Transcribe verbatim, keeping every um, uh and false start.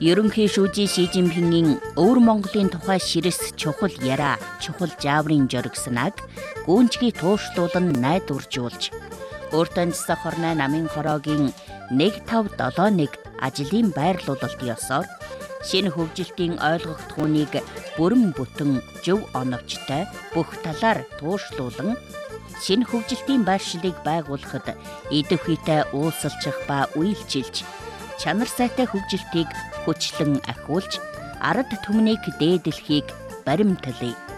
Ерөнхий шүүжийн Ши Жинпингийн өвөр Монголын тухай ширэс чухал яриа, чухал жааврын жориг санааг гүнжгий тууршлуулан найдваржуулж, өөртөө нисэх хорноо намын хороогийн нэг тав долоо нэг ажлын байрлуулалт ёсоор шинэ хөгжилтийн ойлгогдохууныг бүрэн бүтэн зөв оновчтой бүх талаар тууршлуулан шинэ хөгжилтийн байршлыг байгуулахад идэвхийтэй уулзалчих ба үйлчилж, чанар сайтай хөгжилтийг хүчлэн ахиулж, ард түмнийг дээдлэхийг баримтлая.